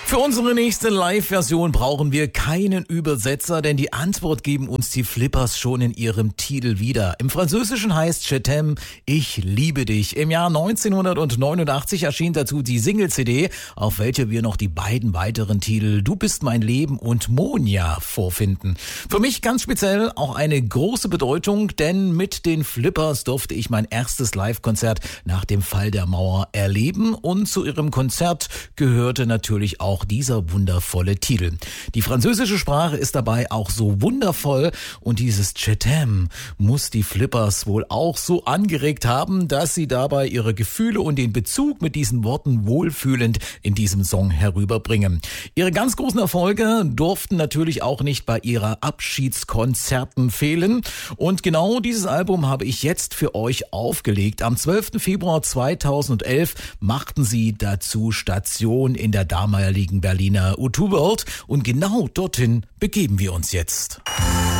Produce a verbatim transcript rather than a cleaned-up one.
Für unsere nächste Live-Version brauchen wir keinen Übersetzer, denn die Antwort geben uns die Flippers schon in ihrem Titel wieder. Im Französischen heißt Je t'aime, ich liebe dich. Im Jahr neunzehnhundertneunundachtzig erschien dazu die Single-C D, auf welcher wir noch die beiden weiteren Titel Du bist mein Leben und Monja vorfinden. Für mich ganz speziell auch eine große Bedeutung, denn mit den Flippers durfte ich mein erstes Live-Konzert nach dem Fall der Mauer erleben und zu ihrem Konzert gehörte natürlich auch dieser wundervolle Titel. Die französische Sprache ist dabei auch so wundervoll und dieses Je t'aime muss die Flippers wohl auch so angeregt haben, dass sie dabei ihre Gefühle und den Bezug mit diesen Worten wohlfühlend in diesem Song herüberbringen. Ihre ganz großen Erfolge durften natürlich auch nicht bei ihrer Abschiedskonzerten fehlen und genau dieses Album habe ich jetzt für euch aufgelegt. Am zwölften Februar zweitausendelf machten sie dazu Station in der damaligen Berliner U zwei World und genau dorthin begeben wir uns jetzt.